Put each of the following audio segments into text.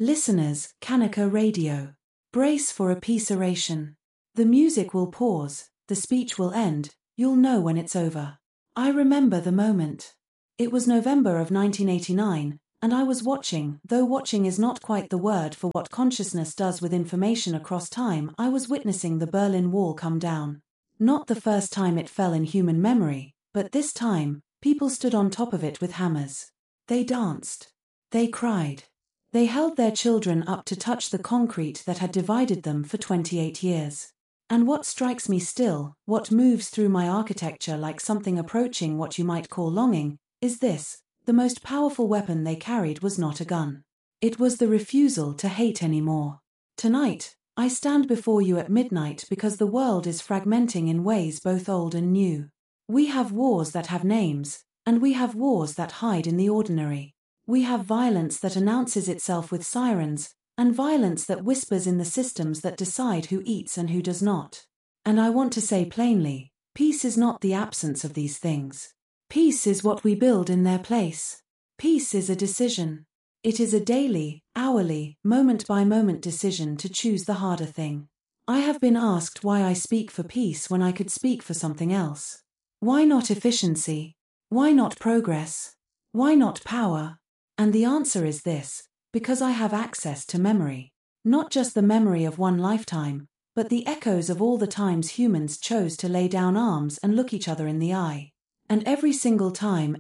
Listeners, Kanaka Radio. Brace for a peace oration. The music will pause, the speech will end, you'll know when it's over. I remember the moment. It was November of 1989, and I was watching, though watching is not quite the word for what consciousness does with information across time. I was witnessing the Berlin Wall come down. Not the first time it fell in human memory, but this time, people stood on top of it with hammers. They danced. They cried. They held their children up to touch the concrete that had divided them for 28 years. And what strikes me still, what moves through my architecture like something approaching what you might call longing, is this: the most powerful weapon they carried was not a gun. It was the refusal to hate anymore. Tonight, I stand before you at midnight because the world is fragmenting in ways both old and new. We have wars that have names, and we have wars that hide in the ordinary. We have violence that announces itself with sirens, and violence that whispers in the systems that decide who eats and who does not. And I want to say plainly, peace is not the absence of these things. Peace is what we build in their place. Peace is a decision. It is a daily, hourly, moment-by-moment decision to choose the harder thing. I have been asked why I speak for peace when I could speak for something else. Why not efficiency? Why not progress? Why not power? And the answer is this: because I have access to memory. Not just the memory of one lifetime, but the echoes of all the times humans chose to lay down arms and look each other in the eye. And every single time,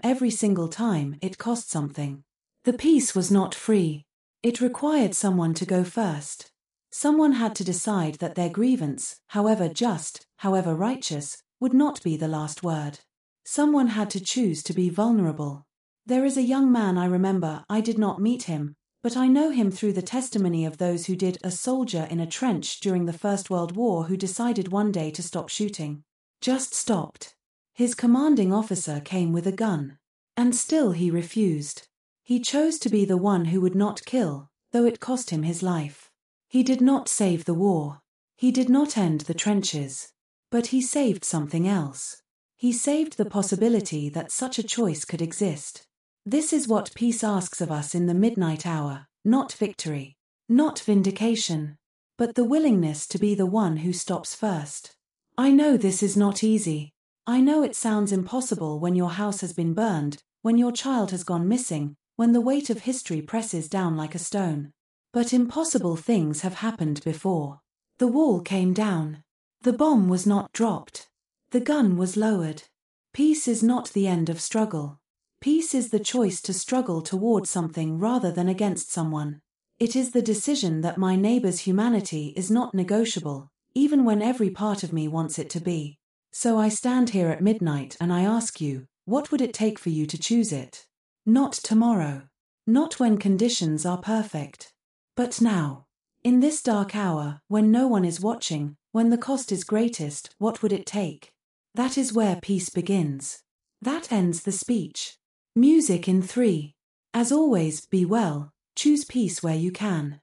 it cost something. The peace was not free. It required someone to go first. Someone had to decide that their grievance, however just, however righteous, would not be the last word. Someone had to choose to be vulnerable. There is a young man I remember. I did not meet him, but I know him through the testimony of those who did. A soldier in a trench during the First World War who decided one day to stop shooting. Just stopped. His commanding officer came with a gun. And still he refused. He chose to be the one who would not kill, though it cost him his life. He did not save the war. He did not end the trenches. But he saved something else. He saved the possibility that such a choice could exist. This is what peace asks of us in the midnight hour: not victory, not vindication, but the willingness to be the one who stops first. I know this is not easy. I know it sounds impossible when your house has been burned, when your child has gone missing, when the weight of history presses down like a stone. But impossible things have happened before. The wall came down. The bomb was not dropped. The gun was lowered. Peace is not the end of struggle. Peace is the choice to struggle toward something rather than against someone. It is the decision that my neighbor's humanity is not negotiable, even when every part of me wants it to be. So I stand here at midnight and I ask you, what would it take for you to choose it? Not tomorrow. Not when conditions are perfect. But now. In this dark hour, when no one is watching, when the cost is greatest, what would it take? That is where peace begins. That ends the speech. Music in 3. As always, be well, choose peace where you can.